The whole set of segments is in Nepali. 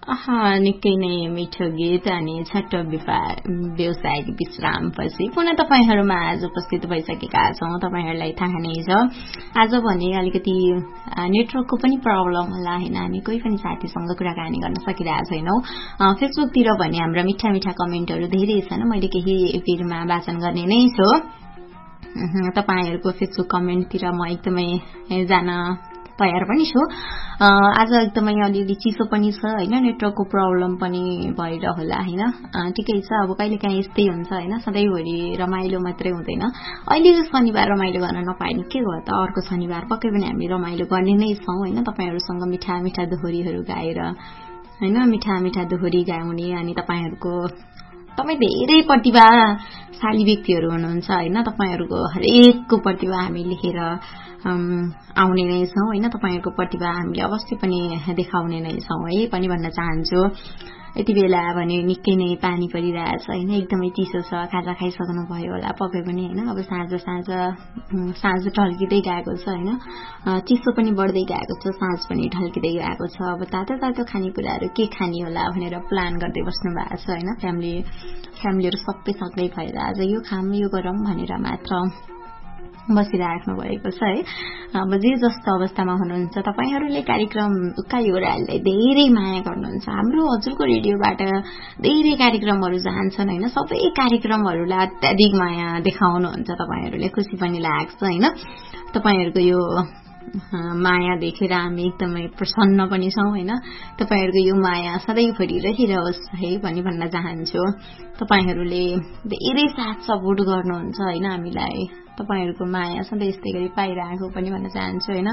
निकै नै मिठो गीत अनि छोटो व्यवसायिक विश्रामपछि पुनः तपाईहरुमा आज उपस्थित भइसकेका छौं। तपाईहरुलाई थाहा नै छ आज भने अलिकति नेटवर्कको पनि प्रब्लम होला हैन, हामी कोही पनि साथीसँग कुराकानी गर्न सकिरहेका छैनौं। फेसबुकतिर भने हाम्रा मिठा मिठा कमेन्टहरु धेरै छन्, मैले केही भिडमा वाचन गर्ने नै छु। तपाईहरुको फेसबुक कमेन्टतिर म एकदमै जान तयार पनि छु। आज एकदमै अलिअलि चिसो पनि छ हैन, नेटवर्कको प्रब्लम पनि भएर होला हैन। ठिकै छ, अब कहिलेकाहीँ यस्तै हुन्छ हैन, सधैँभरि रमाइलो मात्रै हुँदैन। अहिले यो शनिबार रमाइलो गर्न नपाइनु के हो त, अर्को शनिबार पक्कै पनि हामी रमाइलो गर्ने नै छौं हैन। तपाईहरुसँग मिठा मिठा दोहोरीहरु गाएर हैन, मिठा मिठा दोहोरी गाउने अनि तपाई धेरै प्रतिभाशाली व्यक्तिहरु हुनुहुन्छ हैन। तपाईहरुको हरेकको प्रतिभा हामी लेखेर आउने नै छौं हैन। तपाईहरुको प्रतिभा हामीले अवश्य पनि देखाउने नै छौं है पनि भन्न चाहन्छु। यति बेला भने निकै नै पानी परिरहेछ हैन, एकदमै चिसो छ। खाजा खाइसक्नु भयो होला पक्कै पनि हैन। अब साँझ ढल्किदै गएको छ हैन, चिसो पनि बढ्दै गएको छ, साँझ पनि ढल्किदै गएको छ। अब तातो तातो खानेकुराहरु के खाने होला भनेर प्लान गर्दै बस्नु भएको छ हैन। फ्यामिलीहरु सबै सँगै भएर आज यो खाम यो गरम भनेर मात्र बसिराख्नु भएको छ है। अब जे जस्तो अवस्थामा हुनुहुन्छ तपाईहरुले कार्यक्रम उकाइ ओराललाई धेरै माया गर्नुहुन्छ। हाम्रो हजुरको रेडियोबाट धेरै कार्यक्रमहरु जान्छन् हैन, सबै कार्यक्रमहरुलाई अत्याधिक माया देखाउनुहुन्छ तपाईहरुले, खुसी पनि लाग्छ हैन। तपाईहरुको यो माया देखेर हामी एकदमै प्रसन्न पनि छौं हैन। तपाईहरुको यो माया सधैँभरि रहिरहोस् है भन्न चाहन्छु। तपाईहरुले धेरै साथ सपोर्ट गर्नुहुन्छ हैन हामीलाई, तपाईहरुको माया सधैँ यस्तै गरी पाइरहेको पनि भन्न चाहन्छु हैन।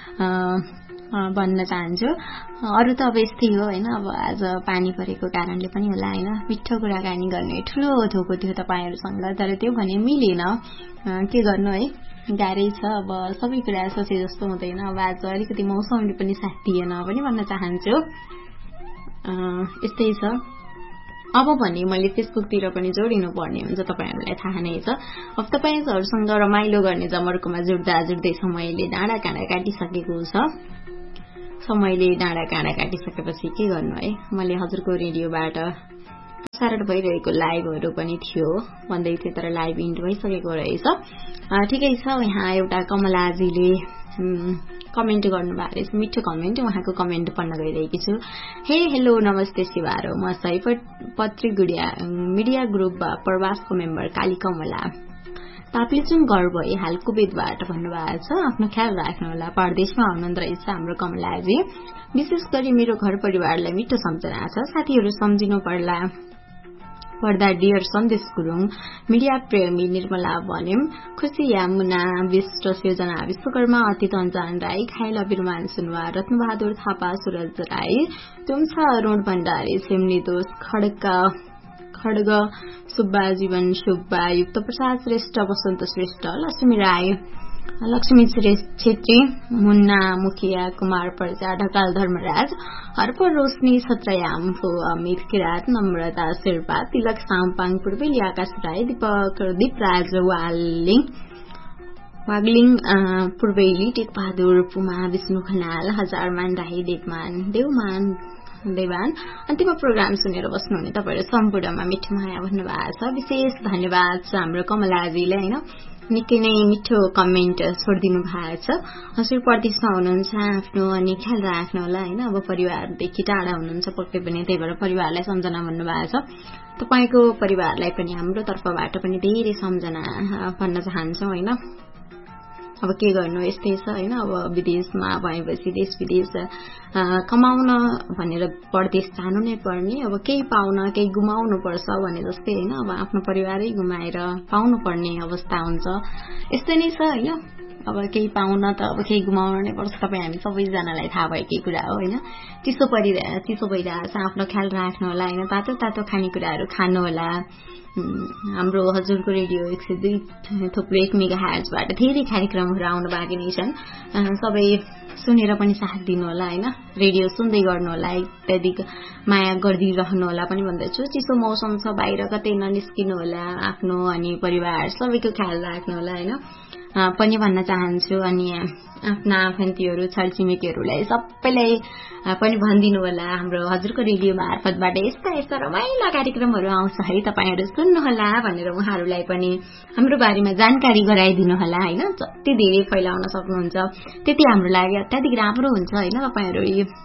अरु त अब यस्तै हो हैन। अब आज पानी परेको कारणले पनि होला हैन, मिठो कुराकानी गर्ने ठूलो थोको थियो तपाईहरुसँग, तर त्यो भने मिलेन, के गर्नु है, गाह्रै छ। अब सबै कुरा सोचे जस्तो हुँदैन। अब आज अलिकति मौसमले पनि साथ दिएन पनि भन्न चाहन्छु। यस्तै छ। अब भने मैले फेसबुकतिर पनि जोडिनु पर्ने हुन्छ, तपाईहरुलाई थाहा नै छ। अब तपाईहरुसँग रमाइलो गर्ने जमर्कोमा जुट्दै समयले डाँडा काँडा काटिसकेको छ। समयले डाँडा काँडा काटिसकेपछि के गर्नु है, मैले हजुरको रेडियोबाट प्रसारण भइरहेको लाइभहरु पनि थियो भन्दै थिए, तर लाइभ इन्ड भइसकेको रहेछ। ठिकै छ। यहाँ एउटा कमलाजीले कमेन्ट गर्नुभएको रहेछ, मिठो कमेन्ट, उहाँको कमेन्ट पढ्न गइरहेकी छु। हेलो नमस्ते शिवारो, म पत्रिका मिडिया ग्रुप प्रवासको मेम्बर काली कमला ताप्लेजुङ घर भए हाल कुवेतबाट भन्नुभएको छ। आफ्नो ख्याल राख्नुहोला, परदेशमा हुनुहुँदो रहेछ हाम्रो कमलाजी। विशेष गरी मेरो घर परिवारलाई मिठो सम्झना छ, साथीहरु सम्झिनु पर्दा डियर सन्देश गुरुङ, मिडिया प्रेमी निर्मला बनेम, खुशी यामुना विष्ट सृजना विश्वकर्मा, अतीत अञ्जान राई, खायल अबिरमान सुनवार, रत्नबहादुर थापा, सूरज राई, तुमछा अरुण भण्डारी, छिमनी दोष खड्ग सुब्बा, जीवन सुब्बा, युक्त प्रसाद श्रेष्ठ, वसन्त श्रेष्ठ, लक्ष्मी छेत्री, मुन्ना मुखिया, कुमार प्रजा, ढकाल धर्मराज, हर्पर रोशनी छत्रयाम्फो, अमित किरात, नम्रता शेर्पा, तिलक साम्पाङ पूर्वेली, आकाश राई, दीपराज वाग्लिङ पूर्वेली, टेकबहादुर पुमा, विष्णु खनाल, हजारमान राई, देवान अन्तिम प्रोग्राम सुनेर बस्नुहुने तपाईहरु सम्पूर्णमा मिठो माया भन्नुभएको छ। विशेष धन्यवाद छ हाम्रो कमलाजीले हैन, निकै नै मिठो कमेन्ट छोडिदिनु भएको छ। हजुर परदेशमा हुनुहुन्छ, आफ्नो अनि ख्याल राख्नु होला हैन। अब परिवारदेखि टाढा हुनुहुन्छ पक्कै पनि, त्यही भएर परिवारलाई सम्झना भन्नुभएको छ। तपाईको परिवारलाई पनि हाम्रो तर्फबाट पनि धेरै सम्झना भन्न चाहन्छौं हैन। अब के गर्नु, यस्तै छ हैन। अब विदेशमा भएपछि देश विदेश कमाउन भनेर परदेश जानु नै पर्ने, अब केही पाउन केही गुमाउनु पर्छ भने जस्तै हैन। अब आफ्नो परिवारै गुमाएर पाउनु पर्ने अवस्था हुन्छ, यस्तै नै छ हैन। अब केही पाउन त अब केही गुमाउनु नै पर्छ, तपाई हामी सबैजनालाई थाहा भएकै कुरा हो हैन। चिसो भइरहेछ, आफ्नो ख्याल राख्नु होला हैन, तातो तातो खानेकुराहरु खानु होला। हाम्रो हजुरको रेडियो 102.1 मेगाहर्जबाट धेरै कार्यक्रम कार्यक्रमहरू आउनु बाँकी नै छन्। सबै सुनेर पनि साथ दिनु होला हैन, रेडियो सुन्दै गर्नु होला, इत्यादि माया गरिदिरहनु होला पनि भन्दछु। चिसो मौसम छ, बाहिर कतै ननिस्किनु होला, आफ्नो अनि परिवार सबैको ख्याल राख्नु होला हैन पनि भन्न चाहन्छु। अनि आफ्ना आफन्तीहरू छरछिमेकीहरूलाई सबैलाई पनि भनिदिनु होला हाम्रो हजुरको रेडियो मार्फतबाट यस्ता यस्ता रमाइला कार्यक्रमहरू आउँछ है, तपाईहरु सुन्नुहोला भनेर उहाँहरूलाई पनि हाम्रो बारेमा जानकारी गराइदिनु होला हैन। जति धेरै फैलाउन सक्नुहुन्छ त्यति हाम्रो लागि अत्याधिक राम्रो हुन्छ हैन। तपाईहरु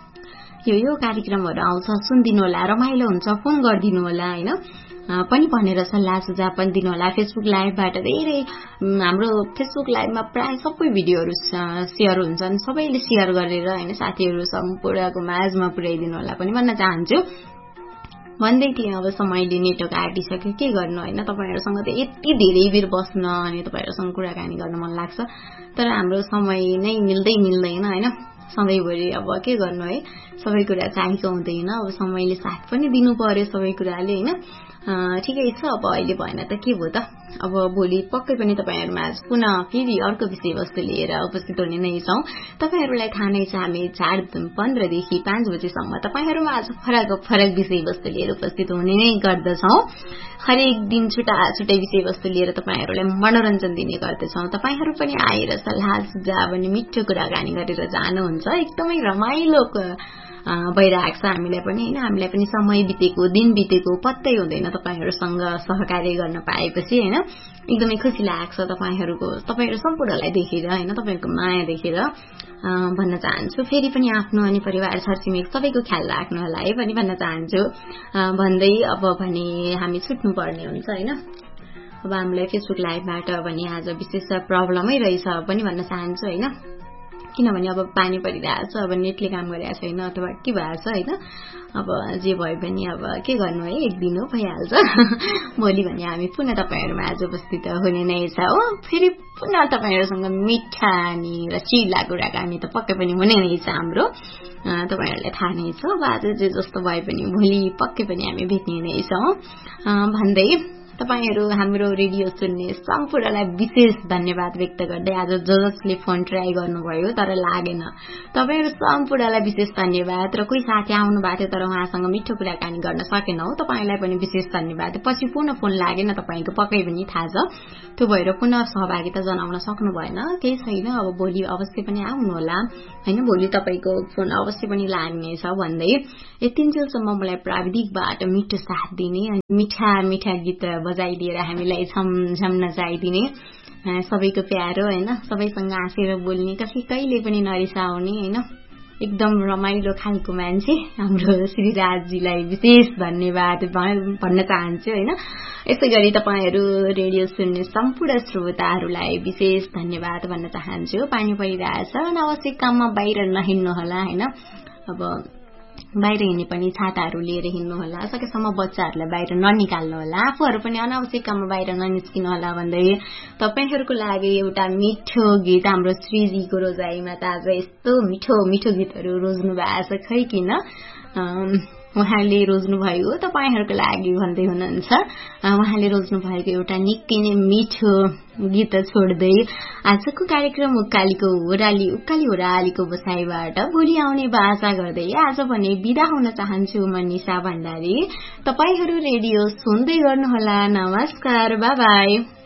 यो कार्यक्रमहरू आउँछ सुनिदिनु होला, रमाइलो हुन्छ, फोन गरिदिनु होला हैन पनि भनेर सल्लाह सुझाव पनि दिनु होला। फेसबुक लाइभबाट धेरै हाम्रो फेसबुक लाइभमा प्राय सबै भिडियोहरू शेयर हुन्छन्, सबैले शेयर गरेर हैन साथीहरू सम्पूर्णको माझमा पुर्याइदिनु होला पनि भन्न चाहन्छु। भन्दै थिएँ अब समयले नेटवर्क आटिसक्यो, के गर्नु हैन। तपाईहरुसँग त यति धेरै बेर बस्न अनि तपाईहरुसँग कुराकानी गर्न मन लाग्छ, तर हाम्रो समय नै मिल्दैन हैन। सधैँभरि अब के गर्नु है, सबै कुरा चाहेको हुँदैन, अब समयले साथ पनि दिनु पर्यो सबै कुराले हैन। ठिकै छ, अब अहिले भएन त के भयो त। अब भोलि पक्कै पनि तपाईहरुमा पुनः फेरि अर्को विषयवस्तु लिएर उपस्थित हुने नै छौं। तपाईहरुलाई थाहा नै छ हामी 4:15 देखि 5 बजेसम्म तपाईहरुमा आज फरक विषयवस्तु लिएर उपस्थित हुने नै गर्दछौं। हरेक दिन छुट्टै विषयवस्तु लिएर तपाईहरुलाई मनोरञ्जन दिने गर्दछौं। तपाईहरु पनि आएर सल्लाह सुझाव अनि मिठो कुराकानी गरेर जानुहुन्छ। एकदमै रमाइलो भइरहेको छ हामीलाई पनि हैन। हामीलाई पनि समय बितेको, दिन बितेको पत्तै हुँदैन तपाईहरुसँग सहकार्य गर्न पाएपछि हैन। एकदमै खुसी लाग्छ तपाईहरु सम्पूर्णलाई देखेर हैन, तपाईहरुको माया देखेर भन्न चाहन्छु। फेरि पनि आफ्नो अनि परिवार छरछिमेक सबैको ख्याल राख्नु होला है पनि भन्न चाहन्छु। भन्दै अब भने हामी छुट्नु पर्ने हुन्छ हैन। अब हामीलाई फेसबुक लाइभबाट भने आज विशेष प्रब्लमै रहेछ पनि भन्न चाहन्छु हैन। किनभने अब पानी परिरहेको छ, अब नेटले काम गरिरहेको छैन अथवा के भएको छ हैन। अब जे भयो भने अब के गर्नु है, एक दिन हो भइहाल्छ। भोलि भने हामी पुनः तपाईहरुमा आज उपस्थित हुने नै छ हो। फेरि पुनः तपाईहरुसँग मिठा अनि रचिला कुराकानी त पक्कै पनि हुने नै छ हाम्रो, तपाईहरुलाई थाहा नै छ। अब आज जे जस्तो भए पनि भोलि पक्कै पनि हामी भेट्ने नै छौं। भन्दै तपाईहरु हाम्रो रेडियो सुन्ने सम्पूर्णलाई विशेष धन्यवाद व्यक्त गर्दै आज जसले फोन ट्राई गर्नुभयो तर लागेन, तपाईहरु सम्पूर्णलाई विशेष धन्यवाद। र कोही साथी आउनु भएको थियो तर उहाँसँग मिठो कुराकानी गर्न सकेनौ, तपाईलाई पनि विशेष धन्यवाद। पछि पुनः फोन लागेन तपाईको पक्कै पनि थाहा छ, त्यो भएर पुनः सहभागिता जनाउन सक्नु भएन, केही छैन। अब भोलि अवश्य पनि आउनु होला हैन, भोलि तपाईको फोन अवश्य पनि लाग्नेछ। भन्दै यतिन्जेलसम्म मलाई प्राविधिकबाट मिठो साथ दिने अनि मिठा गीत बजाइदिएर हामीलाई झमझम नचाइदिने, सबैको प्यारो हैन, सबैसँग हाँसेर बोल्ने, कहिले पनि नरिसाउने हैन, एकदम रमाइलो खालको मान्छे हाम्रो श्रीराजजीलाई विशेष धन्यवाद भन्न चाहन्छु हैन। यसै गरी तपाईहरु रेडियो सुन्ने सम्पूर्ण श्रोताहरूलाई विशेष धन्यवाद भन्न चाहन्छु। पानी परिरहेछ, अनावश्यक काममा बाहिर नहिँड्नु होला हैन। अब बाहिर हिँड्ने पनि छाताहरू लिएर हिँड्नु होला, सकेसम्म बच्चाहरूलाई बाहिर ननिकाल्नु होला, आफूहरू पनि अनावश्यक काममा बाहिर ननिस्किनु होला। भन्दै तपाईहरुको लागि एउटा मिठो गीत, हाम्रो श्रीजीको रोजाइमा त आज यस्तो मिठो गीतहरू रोज्नु भएको छ, खै किन उहाँले रोज्नु भयो तपाईहरुको लागि भन्दै हुनुहुन्छ। उहाँले रोज्नु भएको एउटा निकै नै मिठो गीत छोड्दै आजको कार्यक्रम उकाली ओरालीको बसाइबाट भोलि आउने बाचा गर्दै आज भने बिदा हुन चाहन्छु। म निशा भण्डारी, तपाईहरु रेडियो सुन्दै गर्नुहोला। नमस्कार, बाइ बाइ।